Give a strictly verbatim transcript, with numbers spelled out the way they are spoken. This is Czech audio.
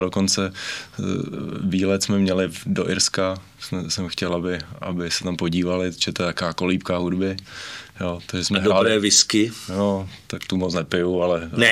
Dokonce výlet jsme měli do Irska, jsem chtěl, aby, aby se tam podívali, že to je jaká kolíbka hudby. Jo, takže jsme a dobré hráli, whisky. Jo, tak tu moc nepiju, ale... Ne,